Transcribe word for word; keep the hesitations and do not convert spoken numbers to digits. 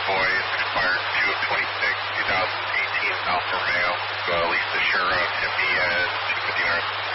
Boys, expired two of twenty-six, twenty eighteen, Alfa Romeo. Uh, Lisa Shura, Tempe, uh, two fifty North.